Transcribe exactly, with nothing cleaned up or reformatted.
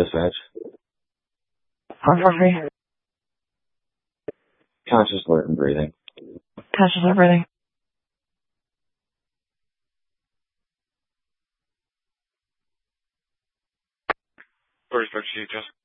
Dispatch. four four three. Conscious, alert, and breathing. Conscious, alert, breathing. Where's the chief? Just